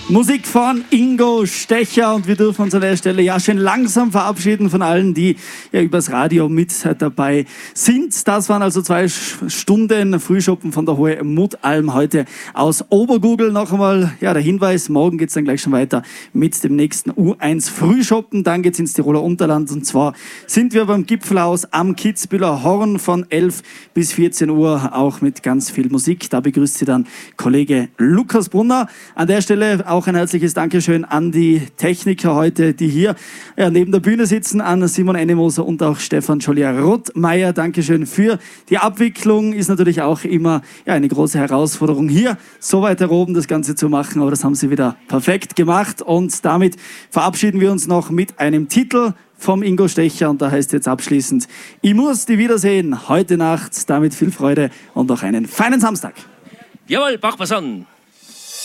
Musik von Ingo Stecher und wir dürfen uns an der Stelle ja schön langsam verabschieden von allen, die ja übers Radio mit dabei sind. Das waren also 2 Stunden Frühschoppen von der Hohe Mutalm heute aus Obergurgl. Noch einmal ja, der Hinweis, morgen geht es dann gleich schon weiter mit dem nächsten U1 Frühschoppen. Dann geht es ins Tiroler Unterland und zwar sind wir beim Gipfelhaus am Kitzbüheler Horn von 11 bis 14 Uhr, auch mit ganz viel Musik. Da begrüßt Sie dann Kollege Lukas Brunner. An der Stelle auch ein herzliches Dankeschön an die Techniker heute, die hier neben der Bühne sitzen, an Simon Ennemoser und auch Stefan Jolier-Rottmeier. Dankeschön für die Abwicklung. Ist natürlich auch immer eine große Herausforderung, hier so weit oben das Ganze zu machen, aber das haben Sie wieder perfekt gemacht und damit verabschieden wir uns noch mit einem Titel vom Ingo Stecher und da heißt jetzt abschließend, ich muss die wiedersehen heute Nacht. Damit viel Freude und noch einen feinen Samstag. Jawohl, Bachbasson.